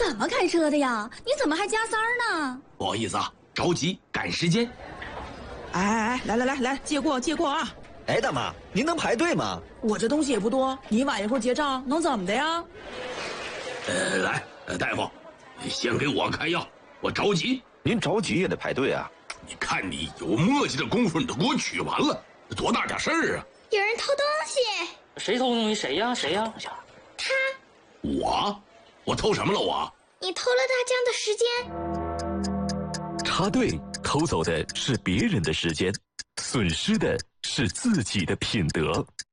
怎么开车的呀？你怎么还加塞儿呢？ 不好意思啊，着急赶时间。 哎，来，借过啊！ 哎，大妈，您能排队吗？ 我这东西也不多，你晚一会儿结账能怎么的呀？ 来，大夫，先给我开药，我着急。 您着急也得排队啊！ 你看你有磨叽的功夫，你都给我取完了，多大点事儿啊！ 有人偷东西， 谁偷东西？谁呀？ 他， 我偷什么了我？ 你偷了大江的时间。 插队偷走的是别人的时间，损失的是自己的品德。